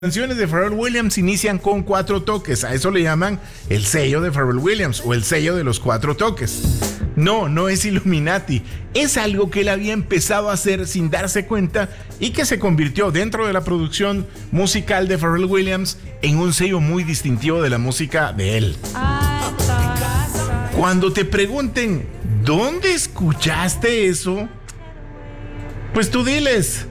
Canciones de Pharrell Williams inician con 4 toques. A eso le llaman el sello de Pharrell Williams o el sello de los 4 toques. No es Illuminati. Es algo que él había empezado a hacer sin darse cuenta y que se convirtió dentro de la producción musical de Pharrell Williams en un sello muy distintivo de la música de él. Cuando te pregunten, ¿dónde escuchaste eso? Pues tú diles,